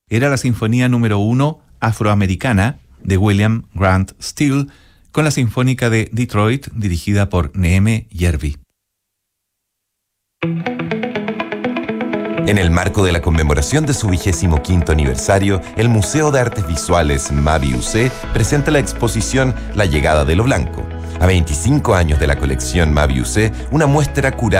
era la Sinfonía número 1 afroamericana de William Grant Still, con la Sinfónica de Detroit dirigida por Neeme Järvi. En el marco de la conmemoración de su 25º aniversario, el Museo de Artes Visuales Mavi UC presenta la exposición La llegada de lo blanco. A 25 años de la colección Mavi UC, una muestra curada